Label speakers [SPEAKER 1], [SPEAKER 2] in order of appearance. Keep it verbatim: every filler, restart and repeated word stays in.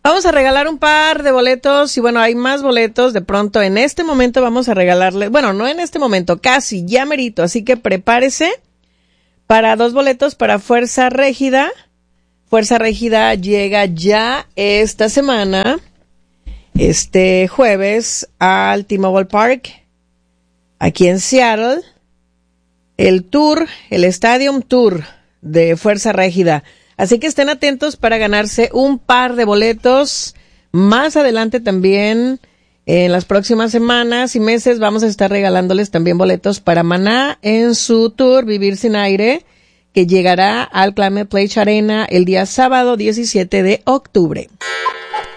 [SPEAKER 1] Vamos a regalar un par de boletos y bueno, hay más boletos. De pronto, en este momento vamos a regalarle, bueno, no en este momento, casi, ya merito. Así que prepárese para dos boletos para Fuerza Régida. Fuerza Régida llega ya esta semana, este jueves, al T-Mobile Park, aquí en Seattle. El tour, el Stadium Tour de Fuerza Régida. Así que estén atentos para ganarse un par de boletos. Más adelante también, en las próximas semanas y meses, vamos a estar regalándoles también boletos para Maná en su tour Vivir Sin Aire, que llegará al Climate Pledge Arena el día sábado diecisiete de octubre.